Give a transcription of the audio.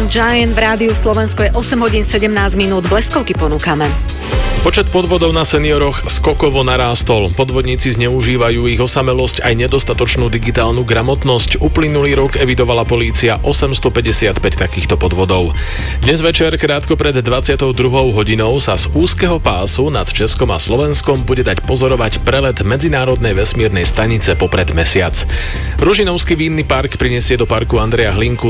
Giant. V Rádiu Slovensko je 8 hodín 17 minút. Bleskovky ponúkame. Počet podvodov na senioroch skokovo narástol. Podvodníci zneužívajú ich osamelosť aj nedostatočnú digitálnu gramotnosť. Uplynulý rok evidovala polícia 855 takýchto podvodov. Dnes večer, krátko pred 22. hodinou, sa z úzkeho pásu nad Českom a Slovenskom bude dať pozorovať prelet Medzinárodnej vesmírnej stanice popred Mesiac. Ružinovský vínny park prinesie do parku Andreja Hlinku